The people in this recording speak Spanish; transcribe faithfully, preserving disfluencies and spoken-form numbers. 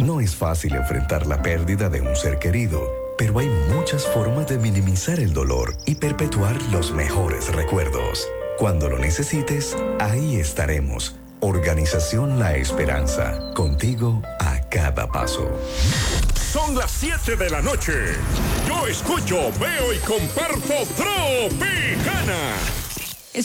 No es fácil enfrentar la pérdida de un ser querido, pero hay muchas formas de minimizar el dolor y perpetuar los mejores recuerdos. Cuando lo necesites, ahí estaremos. Organización La Esperanza, contigo a cada paso. Son las siete de la noche. Yo escucho, veo y comparto Tropicana.